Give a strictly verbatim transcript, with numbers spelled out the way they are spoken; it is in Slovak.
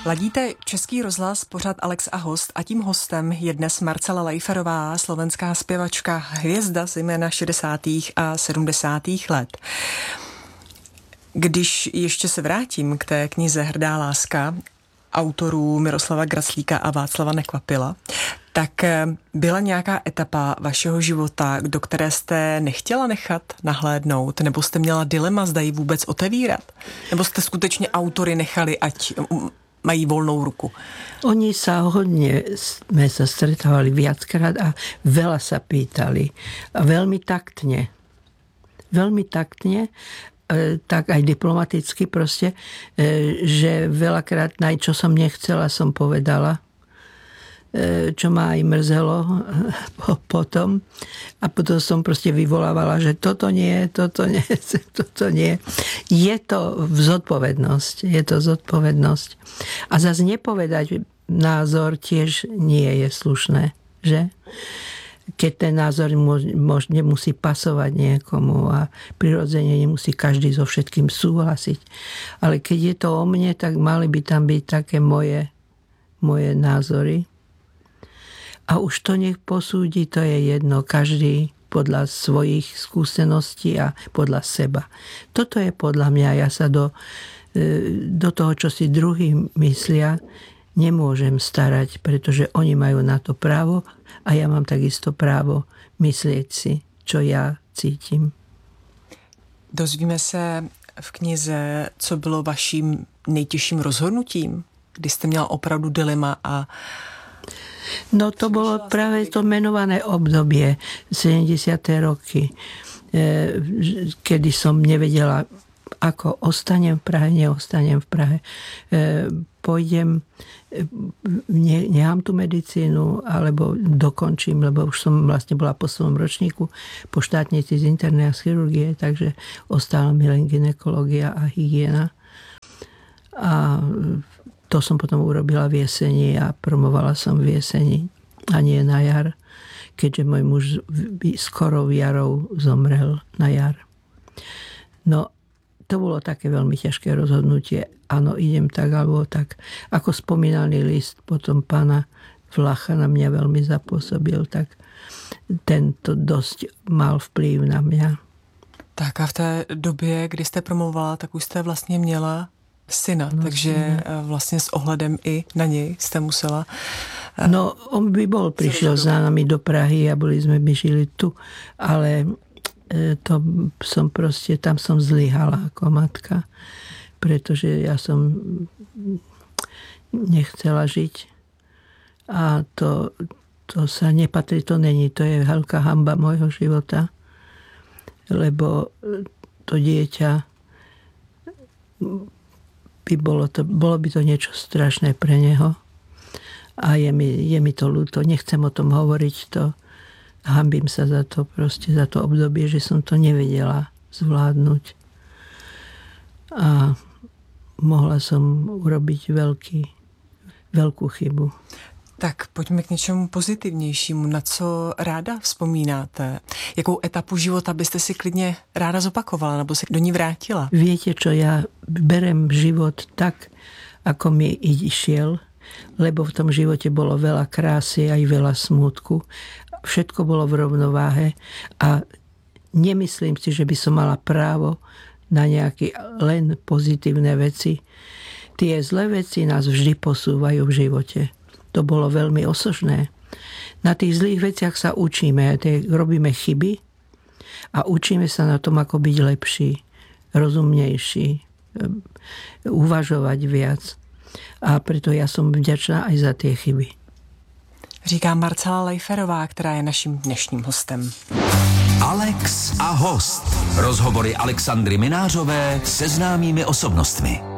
Ladíte Český rozhlas, pořad Alex a host, a tím hostem je dnes Marcela Lajferová, slovenská zpěvačka, hvězda zejména šedesátých a sedmdesátých let. Když ještě se vrátím k té knize Hrdá láska autorů Miroslava Graclíka a Václava Nekvapila, tak byla nějaká etapa vašeho života, do které jste nechtěla nechat nahlédnout, nebo jste měla dilema, zda ji vůbec otevírat? Nebo jste skutečně autory nechali, ať mají voľnú ruku? Oni sa hodne, sme sa stretávali viackrát a veľa sa pýtali. A veľmi taktne. Veľmi taktne, e, tak aj diplomaticky proste, e, že veľakrát aj čo som nechcela, som povedala, e, čo ma aj mrzelo po, potom. A potom som proste vyvolávala, že toto nie, toto nie, toto nie. Je to zodpovednosť. Je to zodpovednosť. A zase nepovedať názor tiež nie je slušné, že? Keď ten názor mož, nemusí pasovať niekomu a prirodzene nemusí každý so všetkým súhlasiť. Ale keď je to o mne, tak mali by tam byť také moje, moje názory. A už to nech posúdi, to je jedno, každý podľa svojich skúseností a podľa seba. Toto je podľa mňa, ja sa do, do toho, čo si druhí myslia, nemôžem starať, pretože oni majú na to právo a ja mám takisto právo myslieť si, čo ja cítim. Dozvíme se v knize, co bylo vaším nejtěžším rozhodnutím, kdy jste měla opravdu dilema a No to bolo práve to menované obdobie sedemdesiate roky, kedy som nevedela, ako ostanem v Prahe, neostanem v Prahe. Pôjdem, ne, nechám tú medicínu, alebo dokončím, lebo už som vlastne bola po svojom ročníku po štátnici z internej a chirurgie, takže ostala mi len gynekológia a hygiena. A to som potom urobila v jeseni a promovala som v jeseni a nie na jar, keďže môj muž skoro jarou zomrel na jar. No, to bolo také veľmi ťažké rozhodnutie. Áno, idem tak alebo tak. Ako spomínaný list potom pána Vlacha na mňa veľmi zapôsobil, tak tento dosť mal vplyv na mňa. Tak a v té době, kdy jste promovala, tak už jste vlastně měla syna, no, takže syna. Vlastne s ohledem i na nej ste musela... No, on by bol, prišiel za nami do Prahy a boli sme, my žili tu, ale to som proste, tam som zlyhala ako matka, pretože ja som nechcela žiť a to, to sa nepatrí, to není, to je veľká hanba môjho života, lebo to dieťa by bolo, to, bolo by to niečo strašné pre neho. A je mi, je mi to ľúto. Nechcem o tom hovoriť. To, hanbím sa za to proste, za to obdobie, že som to nevedela zvládnuť. A mohla som urobiť veľký, veľkú chybu. Tak pojďme k něčemu pozitivnějšímu. Na co ráda vzpomínáte? Jakou etapu života byste si klidně ráda zopakovala nebo se do ní vrátila? Viete čo, ja berem život tak, ako mi išiel, lebo v tom živote bolo veľa krásy aj veľa smútku. Všetko bolo v rovnováhe a nemyslím si, že by som mala právo na nejaké len pozitívne veci. Tie zlé veci nás vždy posúvajú v živote. To bolo veľmi osožné. Na tých zlých veciach sa učíme, robíme chyby a učíme sa na tom, ako byť lepší, rozumnejší, uvažovať viac. A preto ja som vďačná aj za tie chyby. Říká Marcela Lajferová, která je naším dnešním hostem. Alex a host. Rozhovory Alexandry Minářové se známými osobnostmi.